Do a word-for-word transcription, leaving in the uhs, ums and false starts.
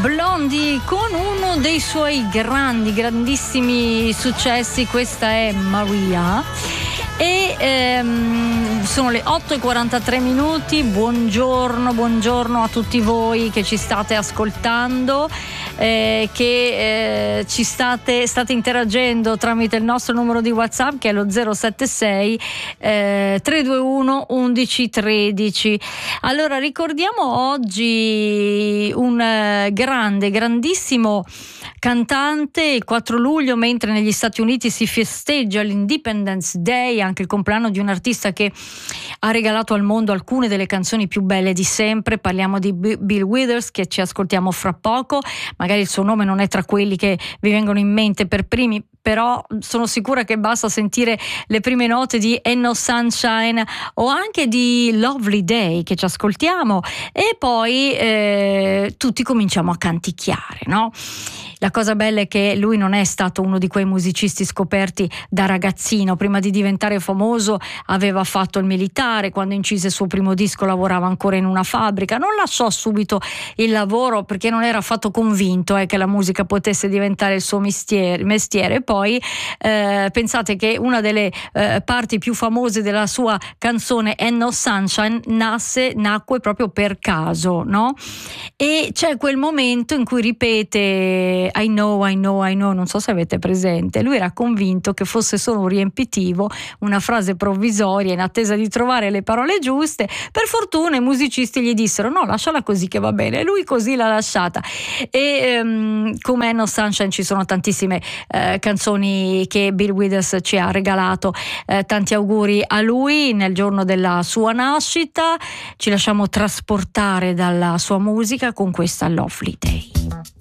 Blondie con uno dei suoi grandi, grandissimi successi. Questa è Maria. E ehm, sono le otto e quarantatré minuti. Buongiorno, buongiorno a tutti voi che ci state ascoltando, eh, che eh, ci state, state interagendo tramite il nostro numero di WhatsApp, che è lo zero sette sei eh, tre due uno undici tredici. Allora, ricordiamo oggi un eh, grande, grandissimo cantante. Il quattro luglio, mentre negli Stati Uniti si festeggia l'Independence Day, anche il compleanno di un artista che ha regalato al mondo alcune delle canzoni più belle di sempre. Parliamo di Bill Withers, che ci ascoltiamo fra poco. Magari il suo nome non è tra quelli che vi vengono in mente per primi, però sono sicura che basta sentire le prime note di Ain't No Sunshine o anche di Lovely Day che ci ascoltiamo e poi eh, tutti cominciamo a canticchiare, no? La cosa bella è che lui non è stato uno di quei musicisti scoperti da ragazzino. Prima di diventare famoso aveva fatto il militare, quando incise il suo primo disco lavorava ancora in una fabbrica, non lasciò subito il lavoro perché non era affatto convinto eh, che la musica potesse diventare il suo mestiere, mestiere. Poi eh, pensate che una delle eh, parti più famose della sua canzone Ain't No Sunshine nasce, nacque proprio per caso, no? E c'è quel momento in cui ripete I know, I know, I know, non so se avete presente. Lui era convinto che fosse solo un riempitivo, una frase provvisoria in attesa di trovare le parole giuste. Per fortuna i musicisti gli dissero no, lasciala così che va bene, e lui così l'ha lasciata. E um, come No Sunshine ci sono tantissime uh, canzoni che Bill Withers ci ha regalato. Uh, tanti auguri a lui nel giorno della sua nascita. Ci lasciamo trasportare dalla sua musica con questa Lovely Day.